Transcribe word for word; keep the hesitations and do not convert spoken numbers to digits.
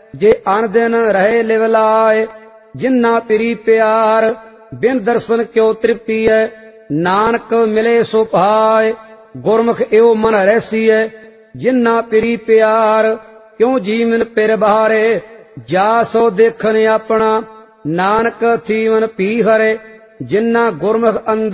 जे अन दिन रहे लिवलाए। जिन्ना पिरी प्यार बिन दर्शन क्यों तृप्ति है, नानक मिले सो पाए। गुरमुख एवं मन रहसी है, जिन्ना पिरी प्यार क्यों जीवन पिर बहारे। जा सो देखन अपना, नानक थीवन पी हरे। जिन्ना गुरमुख अंदर